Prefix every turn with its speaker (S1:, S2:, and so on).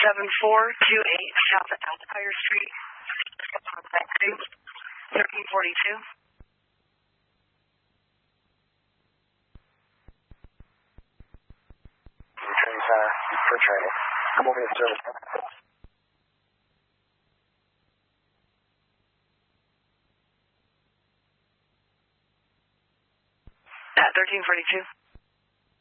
S1: South Aspire Street. Contact 1342.
S2: Training center for training. Come over to service.
S1: 1342.